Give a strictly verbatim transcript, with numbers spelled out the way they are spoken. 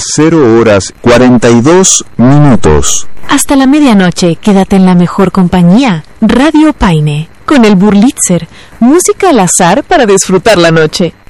cero horas cuarenta y dos minutos. Hasta la medianoche, quédate en la mejor compañía. Radio Paine, con el Burlitzer, música al azar para disfrutar la noche.